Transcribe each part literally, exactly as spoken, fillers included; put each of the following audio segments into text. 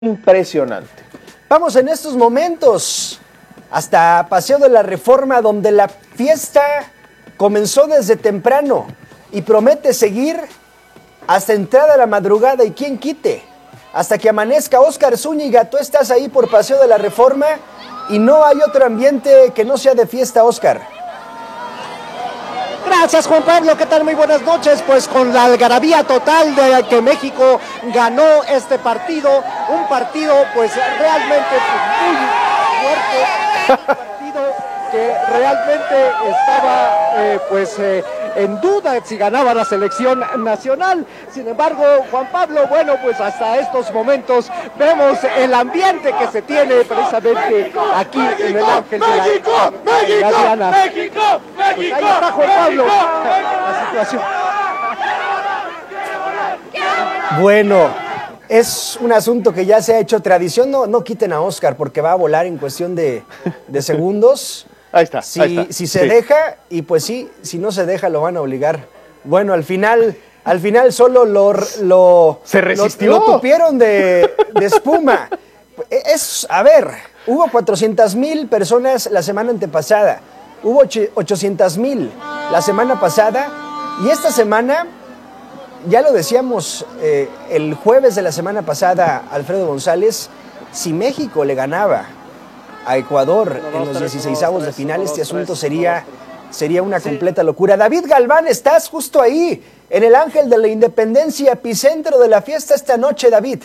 Impresionante. Vamos en estos momentos hasta Paseo de la Reforma, donde la fiesta comenzó desde temprano y promete seguir hasta entrada a la madrugada, y quién quite, hasta que amanezca. Óscar Zúñiga, tú estás ahí por Paseo de la Reforma y no hay otro ambiente que no sea de fiesta, Óscar. Gracias, Juan Pablo, ¿qué tal? Muy buenas noches. Pues con la algarabía total de que México ganó este partido, un partido pues realmente pues, muy fuerte, un partido que realmente estaba eh, pues eh, en duda si ganaba la selección nacional. Sin embargo, Juan Pablo, bueno, pues hasta estos momentos vemos el ambiente que se tiene precisamente aquí México, en el Ángel de la, México, la, México, la Diana. México, Pues México, ahí está Juan Pablo, México, la situación. Bueno, es un asunto que ya se ha hecho tradición. No, no quiten a Óscar porque va a volar en cuestión de, de segundos. Ahí está, si, ahí está. si se Sí. deja, y pues sí, si no se deja lo van a obligar. Bueno, al final, al final solo lo, lo, Se resistió. lo, lo tupieron de, de espuma. Es, a ver, hubo cuatrocientas mil personas la semana antepasada, hubo ochocientas mil la semana pasada, y esta semana, ya lo decíamos eh, el jueves de la semana pasada, Alfredo González, si México le ganaba a Ecuador en los dieciseisavos de final, este asunto sería, sería una completa locura. David Galván, estás justo ahí, en el Ángel de la Independencia, epicentro de la fiesta esta noche, David.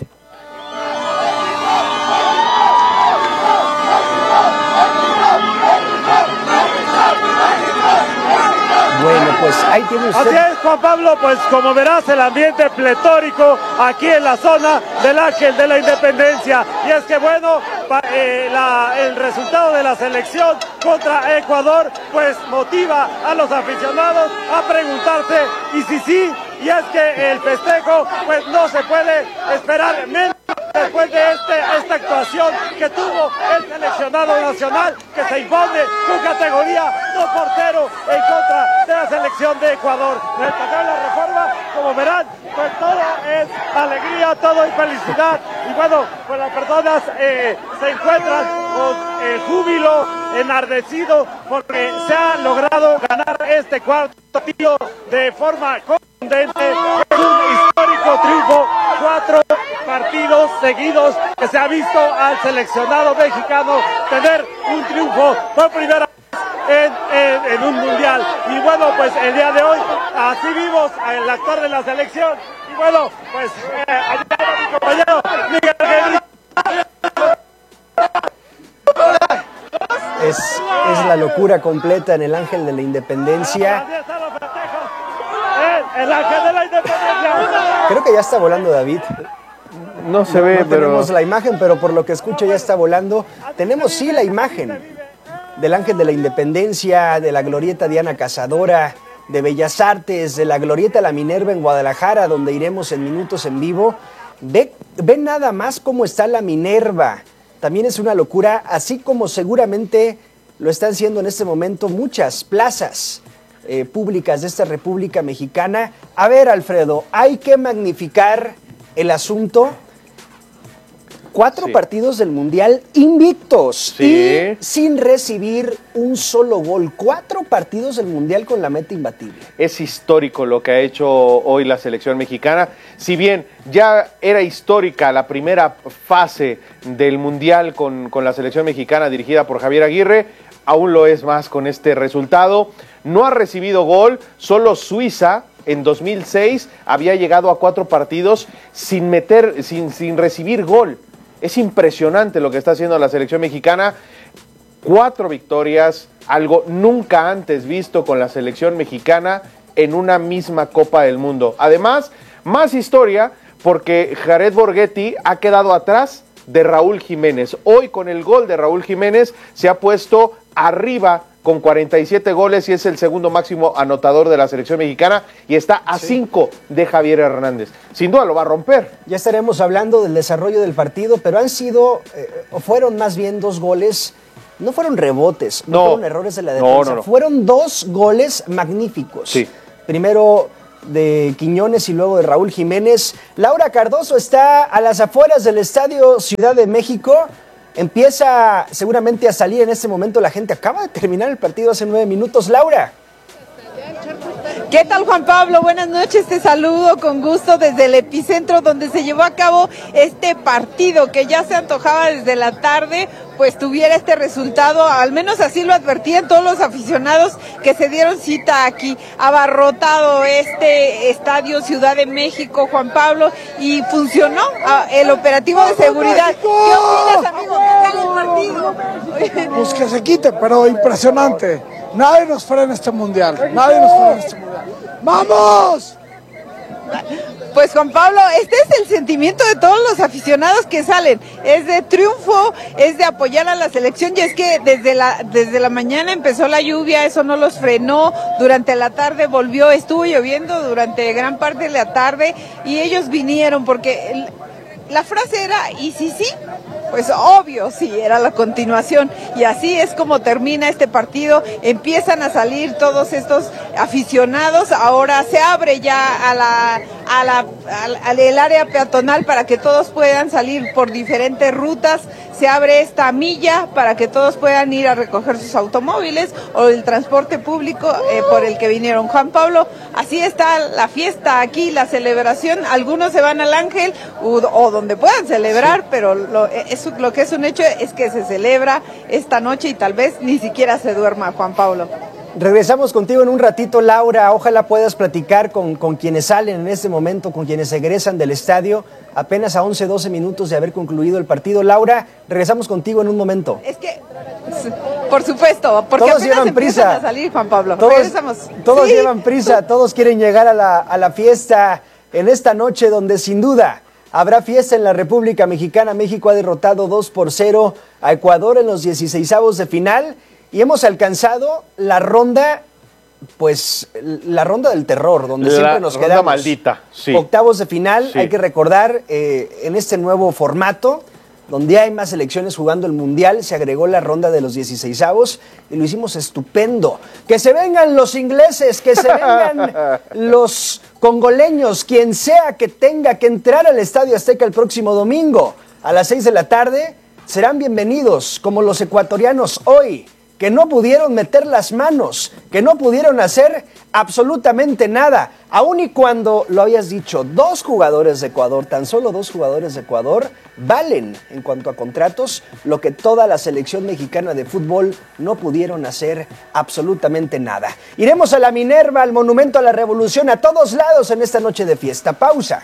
Bueno, pues ahí tiene usted. Así es, Juan Pablo, pues como verás el ambiente pletórico aquí en la zona del Ángel de la Independencia. Y es que bueno, pa, eh, la, el resultado de la selección contra Ecuador pues motiva a los aficionados a preguntarse y si sí, y es que el festejo pues no se puede esperar menos después de este, esta actuación que tuvo el seleccionado nacional, que se impone su categoría dos por cero en contra de la selección de Ecuador. En el Paseo de la Reforma, como verán, pues todo es alegría, todo es felicidad, y bueno, pues las personas eh, se encuentran con eh, júbilo, enardecido, porque se ha logrado ganar este cuarto partido de forma contundente. Es un histórico triunfo, cuatro partidos seguidos que se ha visto al seleccionado mexicano tener un triunfo por primera vez en, en, en un mundial. Y bueno, pues el día de hoy así vimos al actor de la selección, y bueno, pues eh, allá va mi compañero Miguel Guerrero. Es, es la locura completa en el Ángel de la Independencia. Así están los festejos en el Ángel de la Independencia. Creo que ya está volando David. No se ve, No pero... tenemos la imagen, pero por lo que escucho ya está volando. Tenemos sí la imagen del Ángel de la Independencia, de la Glorieta Diana Cazadora, de Bellas Artes, de la Glorieta La Minerva en Guadalajara, donde iremos en minutos en vivo. Ve, ve nada más cómo está la Minerva. También es una locura, así como seguramente lo están haciendo en este momento muchas plazas eh, públicas de esta República Mexicana. A ver, Alfredo, hay que magnificar el asunto. Cuatro Sí. partidos del Mundial invictos, Sí. y sin recibir un solo gol. Cuatro partidos del Mundial con la meta imbatible. Es histórico lo que ha hecho hoy la selección mexicana. Si bien ya era histórica la primera fase del Mundial con, con la selección mexicana dirigida por Javier Aguirre, aún lo es más con este resultado. No ha recibido gol, solo Suiza en dos mil seis había llegado a cuatro partidos sin meter, sin, sin recibir gol. Es impresionante lo que está haciendo la selección mexicana. Cuatro victorias, algo nunca antes visto con la selección mexicana en una misma Copa del Mundo. Además, más historia porque Jared Borghetti ha quedado atrás de Raúl Jiménez. Hoy con el gol de Raúl Jiménez se ha puesto arriba con cuarenta y siete goles y es el segundo máximo anotador de la selección mexicana y está a cinco sí. de Javier Hernández. Sin duda lo va a romper. Ya estaremos hablando del desarrollo del partido, pero han sido, eh, o fueron más bien dos goles, no fueron rebotes, no, no fueron errores de la defensa, no, no, no. fueron dos goles magníficos. Sí. Primero de Quiñones y luego de Raúl Jiménez. Laura Cardoso está a las afueras del Estadio Ciudad de México. Empieza seguramente a salir en este momento la gente. Acaba de terminar el partido hace nueve minutos. Laura. ¿Qué tal, Juan Pablo? Buenas noches, te saludo con gusto desde el epicentro donde se llevó a cabo este partido que ya se antojaba desde la tarde, pues tuviera este resultado, al menos así lo advertían todos los aficionados que se dieron cita aquí. Abarrotado este Estadio Ciudad de México, Juan Pablo, y funcionó el operativo de seguridad. ¿Qué opinas, amigo? ¿Qué tal el partido? Pues que se quite, pero impresionante. Nadie nos frena este mundial, nadie nos frena este mundial. ¡Vamos! Pues Juan Pablo, este es el sentimiento de todos los aficionados que salen, es de triunfo, es de apoyar a la selección, y es que desde la, desde la mañana empezó la lluvia, eso no los frenó, durante la tarde volvió, estuvo lloviendo durante gran parte de la tarde, y ellos vinieron porque el, la frase era, ¿y si sí? Pues obvio, sí, era la continuación, y así es como termina este partido. Empiezan a salir todos estos aficionados, ahora se abre ya a la, a la, a, al el área peatonal para que todos puedan salir por diferentes rutas, se abre esta milla para que todos puedan ir a recoger sus automóviles o el transporte público eh, por el que vinieron. Juan Pablo, así está la fiesta aquí, la celebración, algunos se van al Ángel o, o donde puedan celebrar, sí. pero lo, es, lo que es un hecho es que se celebra esta noche y tal vez ni siquiera se duerma, Juan Pablo. Regresamos contigo en un ratito, Laura. Ojalá puedas platicar con, con quienes salen en este momento, con quienes egresan del estadio, apenas a once, doce minutos de haber concluido el partido. Laura, regresamos contigo en un momento. Es que, por supuesto, porque todos apenas llevan prisa a salir, Juan Pablo. Todos, regresamos. todos ¿Sí? llevan prisa, todos quieren llegar a la, a la fiesta en esta noche donde sin duda habrá fiesta en la República Mexicana. México ha derrotado dos por cero a Ecuador en los dieciseisavos de final. Y hemos alcanzado la ronda, pues, la ronda del terror, donde la siempre nos ronda quedamos. maldita, sí. Octavos de final, sí. Hay que recordar, eh, en este nuevo formato, donde hay más selecciones jugando el Mundial, se agregó la ronda de los dieciseisavos y lo hicimos estupendo. Que se vengan los ingleses, que se vengan los congoleños, quien sea que tenga que entrar al Estadio Azteca el próximo domingo a las seis de la tarde, serán bienvenidos, como los ecuatorianos hoy, que no pudieron meter las manos, que no pudieron hacer absolutamente nada, aun y cuando lo habías dicho, dos jugadores de Ecuador, tan solo dos jugadores de Ecuador, valen en cuanto a contratos lo que toda la selección mexicana de fútbol no pudieron hacer absolutamente nada. Iremos a la Minerva, al Monumento a la Revolución, a todos lados en esta noche de fiesta. Pausa.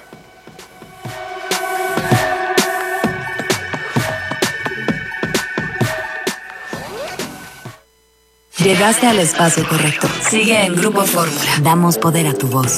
Llegaste al espacio correcto. Sigue en Grupo Fórmula. Damos poder a tu voz.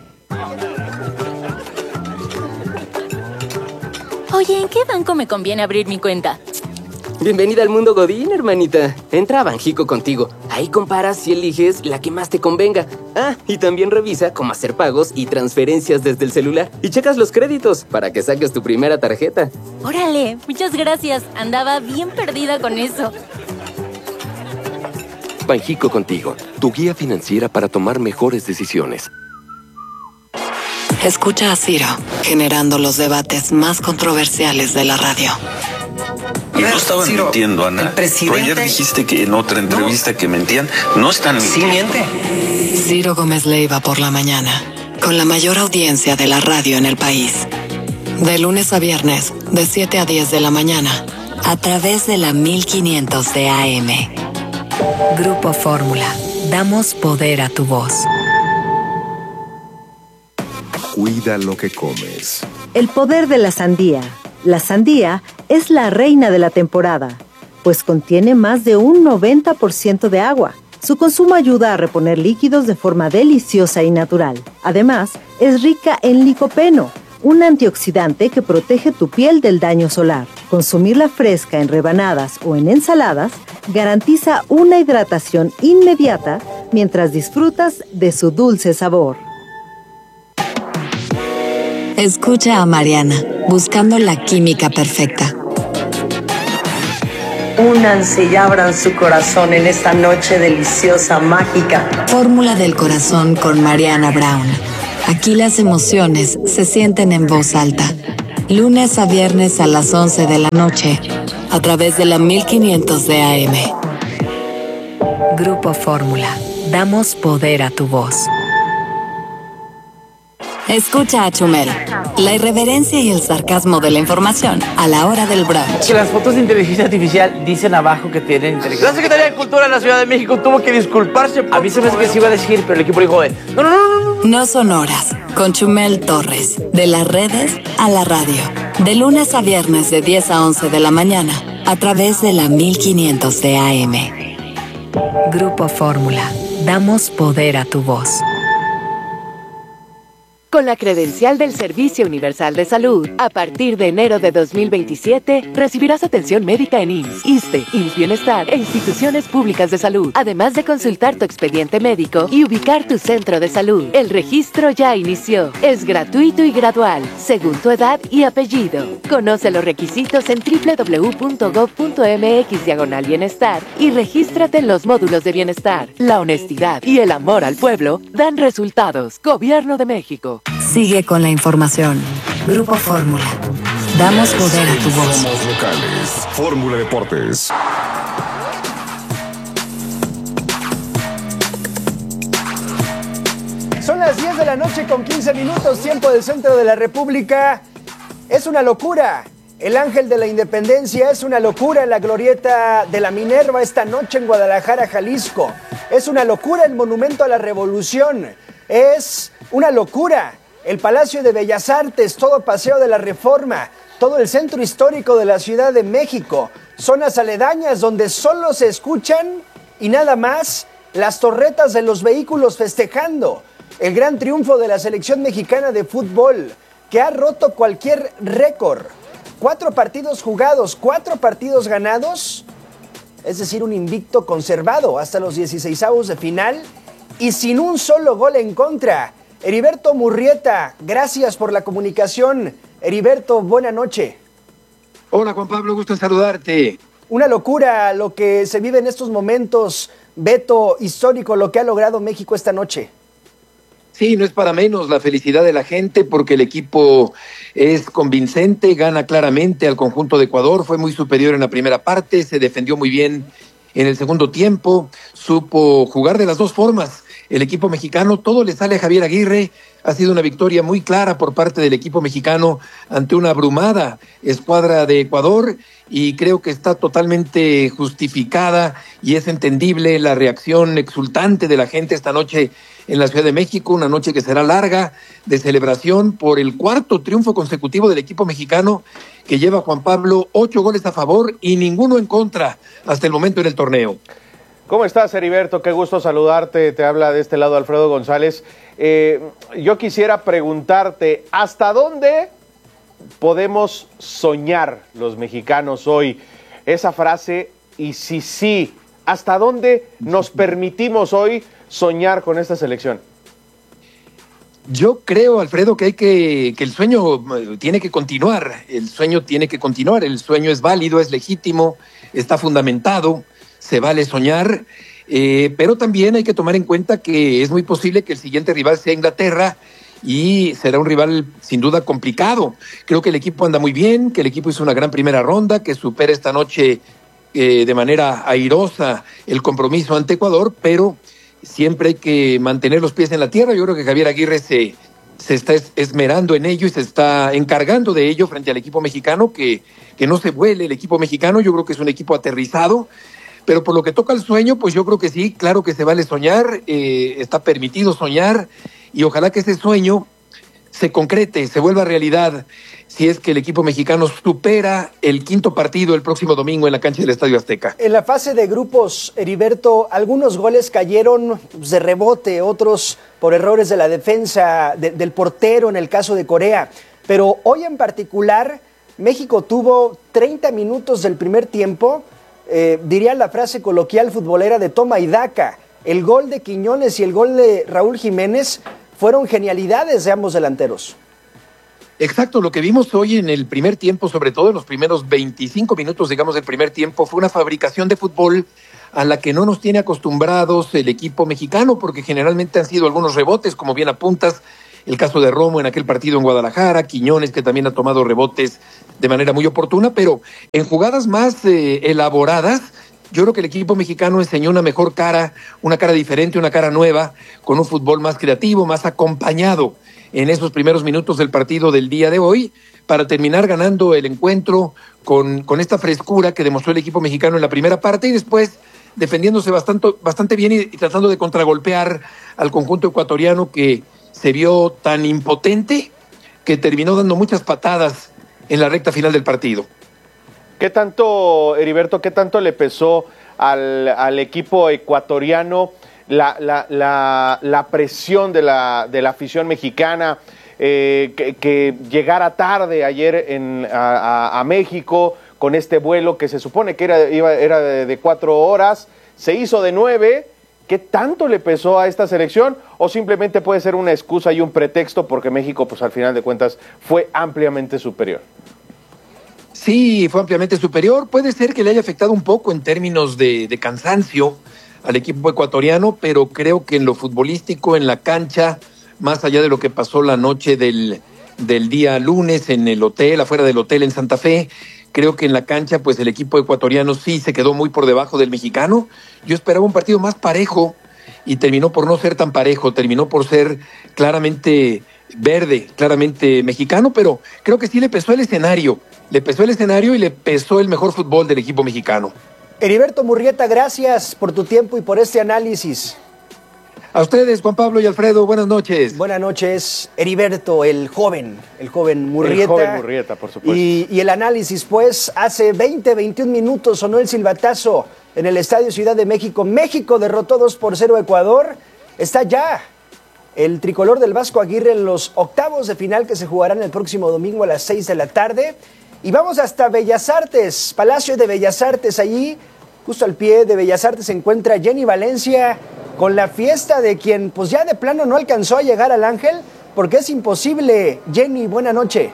Oye, ¿en qué banco me conviene abrir mi cuenta? Bienvenida al mundo Godín, hermanita. Entra a Banjico contigo. Ahí comparas y eliges la que más te convenga. Ah, y también revisa cómo hacer pagos y transferencias desde el celular. Y checas los créditos para que saques tu primera tarjeta. Órale, muchas gracias. Andaba bien perdida con eso. Banjico contigo, tu guía financiera para tomar mejores decisiones. Escucha a Ciro, generando los debates más controversiales de la radio. Y no estaban Ciro, mintiendo, Ana. El presidente... Pero ayer dijiste que en otra entrevista no. que mentían. No están mintiendo. Sí miente. Ciro Gómez Leiva por la mañana, con la mayor audiencia de la radio en el país. De lunes a viernes, de siete a diez de la mañana, a través de la mil quinientos de A M. Grupo Fórmula. Damos poder a tu voz. Cuida lo que comes. El poder de la sandía. La sandía es la reina de la temporada, pues contiene más de un noventa por ciento de agua. Su consumo ayuda a reponer líquidos de forma deliciosa y natural. Además, es rica en licopeno, un antioxidante que protege tu piel del daño solar. Consumirla fresca en rebanadas o en ensaladas garantiza una hidratación inmediata mientras disfrutas de su dulce sabor. Escucha a Mariana, buscando la química perfecta. Únanse y abran su corazón en esta noche deliciosa, mágica. Fórmula del corazón con Mariana Brown. Aquí las emociones se sienten en voz alta. Lunes a viernes a las once de la noche, a través de la mil quinientos de A M. Grupo Fórmula. Damos poder a tu voz. Escucha a Chumel. La irreverencia y el sarcasmo de la información a la hora del brunch. Que las fotos de inteligencia artificial dicen abajo que tienen inteligencia. La Secretaría de Cultura de la Ciudad de México tuvo que disculparse. A mí se me hace que se iba a decir, pero el equipo dijo, eh, no, no, no, no, no. No son horas, con Chumel Torres. De las redes a la radio. De lunes a viernes de diez a once de la mañana, a través de la mil quinientos de A M. Grupo Fórmula. Damos poder a tu voz. Con la credencial del Servicio Universal de Salud, a partir de enero de dos mil veintisiete, recibirás atención médica en I M S S, ISSSTE, I M S S Bienestar e instituciones públicas de salud, además de consultar tu expediente médico y ubicar tu centro de salud. El registro ya inició. Es gratuito y gradual, según tu edad y apellido. Conoce los requisitos en doble u doble u doble u punto gob punto eme equis diagonal bienestar y regístrate en los módulos de bienestar. La honestidad y el amor al pueblo dan resultados. Gobierno de México. Sigue con la información. Grupo Fórmula. Damos poder a tu voz. Somos locales. Fórmula Deportes. Son las diez de la noche con quince minutos, tiempo del centro de la República. Es una locura. El Ángel de la Independencia es una locura en la glorieta de la Minerva esta noche en Guadalajara, Jalisco. Es una locura el Monumento a la Revolución. Es una locura el Palacio de Bellas Artes, todo Paseo de la Reforma, todo el centro histórico de la Ciudad de México, zonas aledañas donde solo se escuchan y nada más las torretas de los vehículos festejando el gran triunfo de la selección mexicana de fútbol, que ha roto cualquier récord. Cuatro partidos jugados, cuatro partidos ganados, es decir, un invicto conservado hasta los dieciseisavos de final y sin un solo gol en contra. Heriberto Murrieta, gracias por la comunicación. Heriberto, buena noche. Hola Juan Pablo, gusto en saludarte. Una locura lo que se vive en estos momentos, Beto, histórico lo que ha logrado México esta noche. Sí, no es para menos la felicidad de la gente porque el equipo es convincente, gana claramente al conjunto de Ecuador, fue muy superior en la primera parte, se defendió muy bien en el segundo tiempo, supo jugar de las dos formas. El equipo mexicano, todo le sale a Javier Aguirre, ha sido una victoria muy clara por parte del equipo mexicano ante una abrumada escuadra de Ecuador y creo que está totalmente justificada y es entendible la reacción exultante de la gente esta noche en la Ciudad de México, una noche que será larga de celebración por el cuarto triunfo consecutivo del equipo mexicano que lleva Juan Pablo ocho goles a favor y ninguno en contra hasta el momento en el torneo. ¿Cómo estás, Heriberto? Qué gusto saludarte. Te habla de este lado Alfredo González. Eh, yo quisiera preguntarte, ¿hasta dónde podemos soñar los mexicanos hoy? Esa frase, y si sí, ¿hasta dónde nos permitimos hoy soñar con esta selección? Yo creo, Alfredo, que hay que, que el sueño tiene que continuar. El sueño tiene que continuar. El sueño es válido, es legítimo, está fundamentado. Se vale soñar, eh, pero también hay que tomar en cuenta que es muy posible que el siguiente rival sea Inglaterra y será un rival sin duda complicado. Creo que el equipo anda muy bien, que el equipo hizo una gran primera ronda, que supera esta noche eh, de manera airosa el compromiso ante Ecuador, pero siempre hay que mantener los pies en la tierra. Yo creo que Javier Aguirre se, se está esmerando en ello y se está encargando de ello frente al equipo mexicano, que, que no se vuele el equipo mexicano. Yo creo que es un equipo aterrizado. Pero por lo que toca al sueño, pues yo creo que sí, claro que se vale soñar, eh, está permitido soñar y ojalá que ese sueño se concrete, se vuelva realidad, si es que el equipo mexicano supera el quinto partido el próximo domingo en la cancha del Estadio Azteca. En la fase de grupos, Heriberto, algunos goles cayeron de rebote, otros por errores de la defensa, de, del portero en el caso de Corea, pero hoy en particular México tuvo treinta minutos del primer tiempo. Eh, diría la frase coloquial futbolera de toma y daca. El gol de Quiñones y el gol de Raúl Jiménez fueron genialidades de ambos delanteros. Exacto, lo que vimos hoy en el primer tiempo, sobre todo en los primeros veinticinco minutos, digamos, del primer tiempo, fue una fabricación de fútbol a la que no nos tiene acostumbrados el equipo mexicano, porque generalmente han sido algunos rebotes, como bien apuntas, el caso de Romo en aquel partido en Guadalajara, Quiñones que también ha tomado rebotes de manera muy oportuna, pero en jugadas más eh, elaboradas, yo creo que el equipo mexicano enseñó una mejor cara, una cara diferente, una cara nueva, con un fútbol más creativo, más acompañado en esos primeros minutos del partido del día de hoy, para terminar ganando el encuentro con, con esta frescura que demostró el equipo mexicano en la primera parte y después defendiéndose bastante, bastante bien y, y tratando de contragolpear al conjunto ecuatoriano que se vio tan impotente que terminó dando muchas patadas en la recta final del partido. ¿Qué tanto, Heriberto, qué tanto le pesó al, al equipo ecuatoriano la, la, la, la presión de la, de la afición mexicana, eh, que, que llegara tarde ayer en, a, a, a México con este vuelo que se supone que era, iba, era de, de cuatro horas, se hizo de nueve? ¿Qué tanto le pesó a esta selección? ¿O simplemente puede ser una excusa y un pretexto porque México, pues al final de cuentas, fue ampliamente superior? Sí, fue ampliamente superior. Puede ser que le haya afectado un poco en términos de, de cansancio al equipo ecuatoriano, pero creo que en lo futbolístico, en la cancha, más allá de lo que pasó la noche del, del día lunes en el hotel, afuera del hotel en Santa Fe, creo que en la cancha, pues el equipo ecuatoriano sí se quedó muy por debajo del mexicano. Yo esperaba un partido más parejo y terminó por no ser tan parejo, terminó por ser claramente verde, claramente mexicano, pero creo que sí le pesó el escenario. Le pesó el escenario y le pesó el mejor fútbol del equipo mexicano. Heriberto Murrieta, gracias por tu tiempo y por este análisis. A ustedes, Juan Pablo y Alfredo, buenas noches. Buenas noches, Heriberto, el joven, el joven Murrieta. El joven Murrieta, por supuesto. Y, y el análisis, pues, hace veinte, veintiún minutos sonó el silbatazo en el Estadio Ciudad de México. México derrotó dos por cero a Ecuador. Está ya el tricolor del Vasco Aguirre en los octavos de final que se jugarán el próximo domingo a las seis de la tarde. Y vamos hasta Bellas Artes, Palacio de Bellas Artes. Allí, justo al pie de Bellas Artes, se encuentra Jenny Valencia con la fiesta de quien pues ya de plano no alcanzó a llegar al Ángel, porque es imposible. Jenny, buena noche.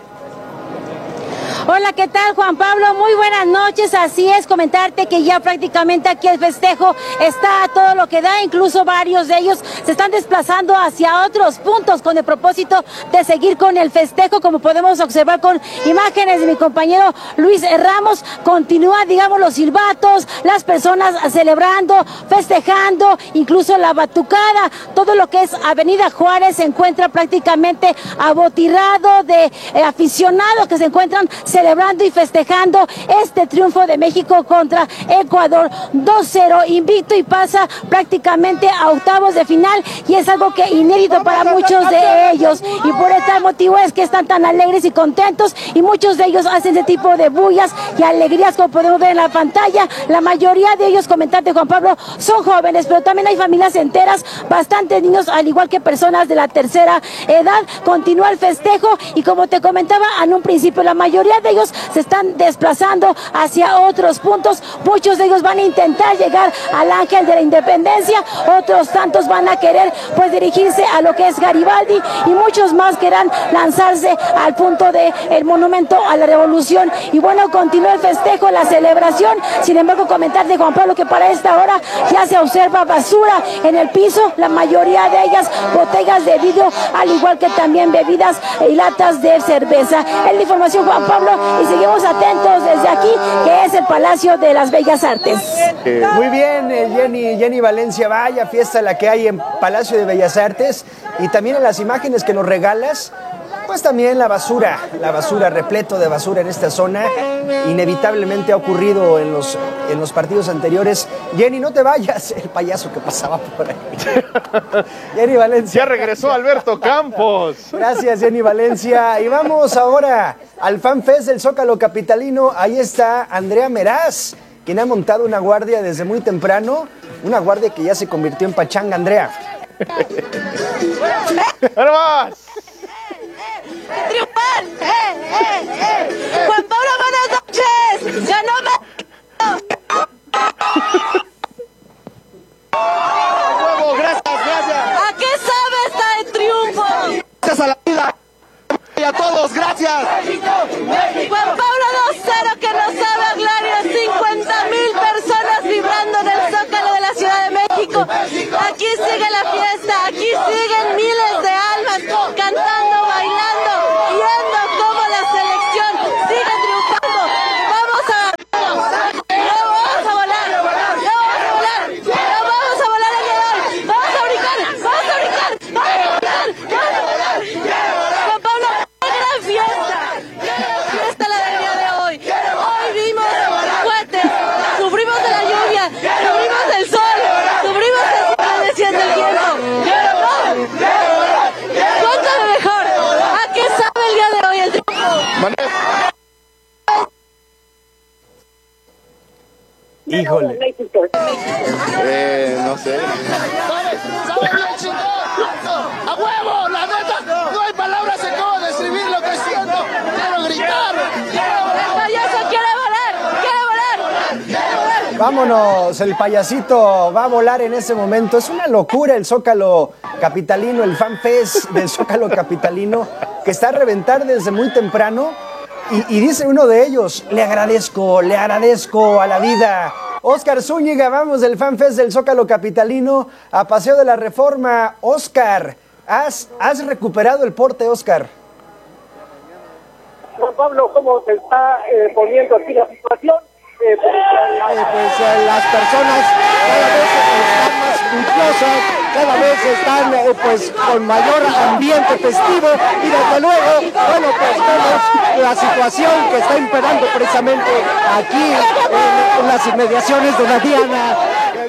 Hola, ¿qué tal, Juan Pablo? Muy buenas noches. Así es, comentarte que ya prácticamente aquí el festejo está a todo lo que da. Incluso varios de ellos se están desplazando hacia otros puntos con el propósito de seguir con el festejo, como podemos observar con imágenes de mi compañero Luis Ramos. Continúa, digamos, los silbatos, las personas celebrando, festejando, incluso la batucada. Todo lo que es Avenida Juárez se encuentra prácticamente abotirrado de eh, aficionados que se encuentran celebrando y festejando este triunfo de México contra Ecuador dos cero, invicto y pasa prácticamente a octavos de final, y es algo que inédito para muchos de ellos, y por este motivo es que están tan alegres y contentos, y muchos de ellos hacen ese tipo de bullas y alegrías como podemos ver en la pantalla. La mayoría de ellos, comentarte, Juan Pablo, son jóvenes, pero también hay familias enteras, bastantes niños, al igual que personas de la tercera edad. Continúa el festejo y, como te comentaba en un principio, la mayoría de ellos se están desplazando hacia otros puntos. Muchos de ellos van a intentar llegar al Ángel de la Independencia, otros tantos van a querer pues dirigirse a lo que es Garibaldi, y muchos más querrán lanzarse al punto de el Monumento a la Revolución. Y bueno, continúa el festejo, la celebración. Sin embargo, comentarte, Juan Pablo, que para esta hora ya se observa basura en el piso, la mayoría de ellas botellas de vidrio, al igual que también bebidas y latas de cerveza. Es la información, Juan Pablo, y seguimos atentos desde aquí, que es el Palacio de las Bellas Artes. Muy bien, eh, Jenny, Jenny Valencia, vaya fiesta la que hay en Palacio de Bellas Artes, y también en las imágenes que nos regalas, pues también la basura, la basura, repleto de basura en esta zona. Inevitablemente ha ocurrido en los, en los partidos anteriores. Jenny, no te vayas, el payaso que pasaba por ahí. Jenny Valencia. Ya regresó Alberto Campos. Gracias, Jenny Valencia. Y vamos ahora al Fan Fest del Zócalo capitalino. Ahí está Andrea Meraz, quien ha montado una guardia desde muy temprano, una guardia que ya se convirtió en pachanga. Andrea. ¡Vamos! ¡Triunfar! ¡Eh, eh, eh! ¡Juan Pablo, buenas noches! ¡Ganó ¡Bravo! ¡Gracias, gracias! ¿A qué sabe esta el triunfo? ¡Gracias a la vida! ¡Y a todos! ¡Gracias! Juan Pablo dos cero, que nos sabe a gloria. cincuenta mil personas vibrando en el Zócalo de la Ciudad de México. Aquí sigue la fiesta, aquí siguen miles de almas cantando Híjole. Eh, no sé. ¿Sabes? ¿Sabes bien, chingón? ¡A huevo! ¡La neta! No hay palabras en cómo describir lo que siento. ¡Quiero gritar! ¡El payaso quiere volar! ¡Quiere volar! ¡Quiere volar! Vámonos, el payasito va a volar en ese momento. Es una locura el Zócalo capitalino, el fan fest del Zócalo capitalino, que está a reventar desde muy temprano. Y, y dice uno de ellos, le agradezco, le agradezco a la vida. Óscar Zúñiga, vamos del fan fest del Zócalo capitalino a Paseo de la Reforma. Óscar, ¿has, has recuperado el porte, Óscar? Juan Pablo, ¿cómo se está eh, poniendo aquí la situación? Eh, pues, eh, pues eh, las personas cada vez están más curiosas, cada vez están eh, pues con mayor ambiente festivo y desde luego, bueno, pues vemos la situación que está imperando precisamente aquí en, en las inmediaciones de la Diana.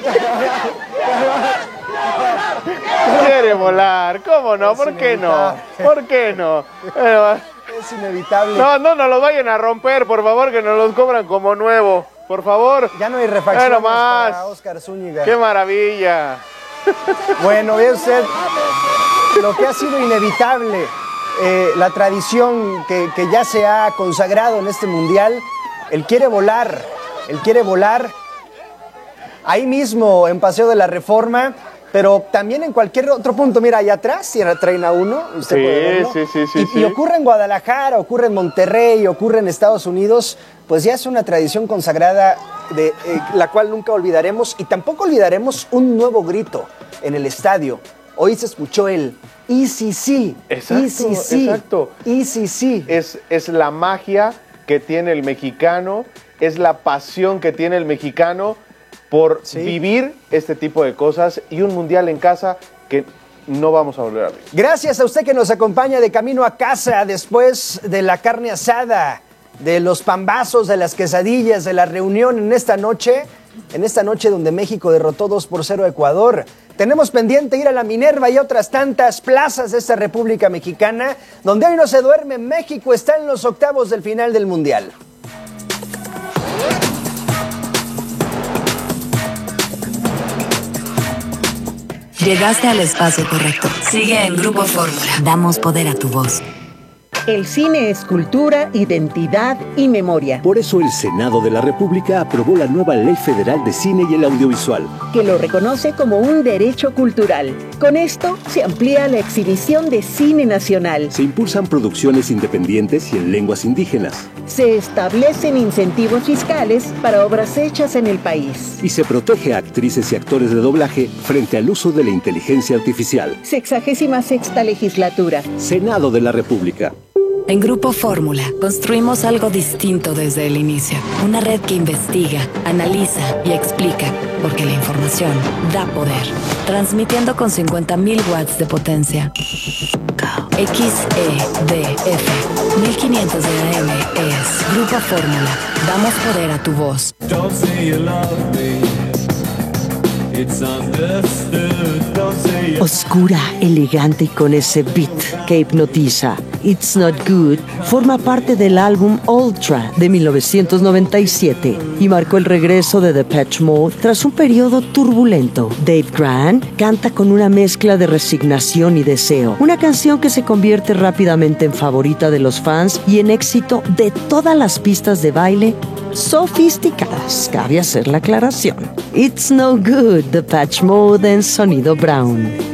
Quiere volar, ¿cómo no? ¿Por qué no? ¿Por qué no? Es inevitable. No, no nos los vayan a romper, por favor, que nos los cobran como nuevo. Por favor. Ya no hay refacciones bueno, más. para Óscar Zúñiga. ¡Qué maravilla! Bueno, ve usted lo que ha sido inevitable, eh, la tradición que, que ya se ha consagrado en este mundial. Él quiere volar, él quiere volar ahí mismo en Paseo de la Reforma, pero también en cualquier otro punto. Mira, allá atrás traen a uno, usted sí, puede verlo. Sí, sí, sí, y, sí. y ocurre en Guadalajara, ocurre en Monterrey, ocurre en Estados Unidos, pues ya es una tradición consagrada de eh, la cual nunca olvidaremos, y tampoco olvidaremos un nuevo grito en el estadio. Hoy se escuchó el I C C. Exacto, I C C. exacto. I C C. Es, es la magia que tiene el mexicano, es la pasión que tiene el mexicano por sí. vivir este tipo de cosas y un mundial en casa que no vamos a volver a ver. Gracias a usted que nos acompaña de camino a casa después de la carne asada, de los pambazos, de las quesadillas, de la reunión en esta noche, en esta noche donde México derrotó dos por cero a Ecuador. Tenemos pendiente ir a la Minerva y otras tantas plazas de esta República Mexicana, donde hoy no se duerme. México está en los octavos del final del Mundial. Llegaste al espacio correcto. Sigue en Grupo Fórmula. Damos poder a tu voz. El cine es cultura, identidad y memoria. Por eso el Senado de la República aprobó la nueva Ley Federal de Cine y el Audiovisual, que lo reconoce como un derecho cultural. Con esto se amplía la exhibición de cine nacional. Se impulsan producciones independientes y en lenguas indígenas. Se establecen incentivos fiscales para obras hechas en el país. Y se protege a actrices y actores de doblaje frente al uso de la inteligencia artificial. Sexagésima sexta legislatura. Senado de la República. En Grupo Fórmula construimos algo distinto desde el inicio. Una red que investiga, analiza y explica, porque la información da poder. Transmitiendo con cincuenta mil watts de potencia. X E D F mil quinientos de A M es Grupo Fórmula. Damos poder a tu voz. Oscura, elegante y con ese beat que hipnotiza. It's Not Good forma parte del álbum Ultra de mil novecientos noventa y siete y marcó el regreso de Depeche Mode tras un periodo turbulento. Dave Grant canta con una mezcla de resignación y deseo, una canción que se convierte rápidamente en favorita de los fans y en éxito de todas las pistas de baile sofisticadas. Cabe hacer la aclaración. It's No Good, Depeche Mode en Sonido Brown.